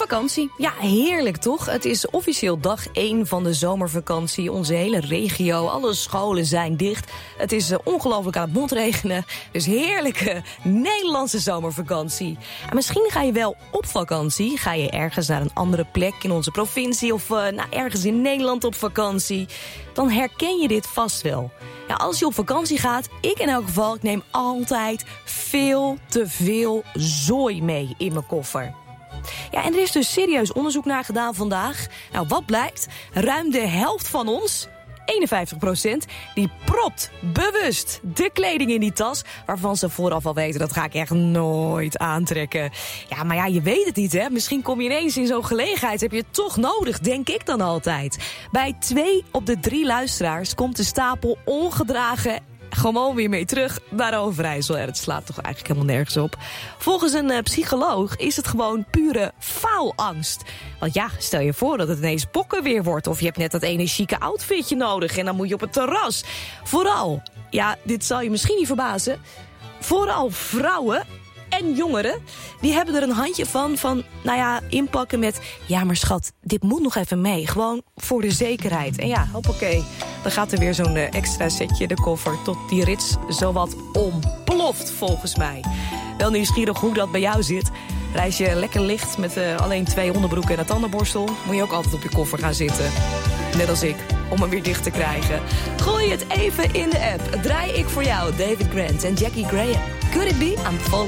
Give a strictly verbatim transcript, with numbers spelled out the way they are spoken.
Vakantie. Ja, heerlijk toch? Het is officieel dag één van de zomervakantie. Onze hele regio, alle scholen zijn dicht. Het is uh, ongelooflijk aan het montregenen. Dus heerlijke Nederlandse zomervakantie. En misschien ga je wel op vakantie. Ga je ergens naar een andere plek in onze provincie of uh, nou, ergens in Nederland op vakantie. Dan herken je dit vast wel. Ja, als je op vakantie gaat, ik in elk geval, ik neem altijd veel te veel zooi mee in mijn koffer. Ja, en er is dus serieus onderzoek naar gedaan vandaag. Nou, wat blijkt? Ruim de helft van ons, eenenvijftig procent, die propt bewust de kleding in die tas, waarvan ze vooraf al weten, dat ga ik echt nooit aantrekken. Ja, maar ja, je weet het niet, hè. Misschien kom je ineens in zo'n gelegenheid, heb je het toch nodig, denk ik dan altijd. Bij twee op de drie luisteraars komt de stapel ongedragen gewoon weer mee terug naar Overijssel. Ja, dat slaat toch eigenlijk helemaal nergens op. Volgens een uh, psycholoog is het gewoon pure faalangst. Want ja, stel je voor dat het ineens pokken weer wordt, of je hebt net dat ene chique outfitje nodig en dan moet je op het terras. Vooral, ja, dit zal je misschien niet verbazen, vooral vrouwen en jongeren, die hebben er een handje van, van, nou ja, inpakken met, ja, maar schat, dit moet nog even mee. Gewoon voor de zekerheid. En ja, hoppakee, dan gaat er weer zo'n uh, extra setje de koffer tot die rits zowat ontploft, volgens mij. Wel nieuwsgierig hoe dat bij jou zit. Reis je lekker licht met uh, alleen twee onderbroeken en een tandenborstel, moet je ook altijd op je koffer gaan zitten. Net als ik, om hem weer dicht te krijgen. Gooi het even in de app. Draai ik voor jou, David Grant en Jackie Graham. Could it be? I'm falling